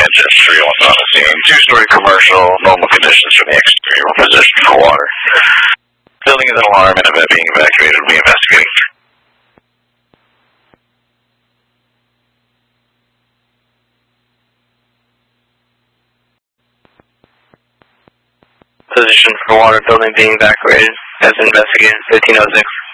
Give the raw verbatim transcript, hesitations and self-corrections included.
Jet three one on the scene. Two-story commercial, normal conditions from the exterior. We're positioned for water. Building is an alarm and event being evacuated. We'll be investigating. Position for water, building being evacuated as investigated, fifteen oh six.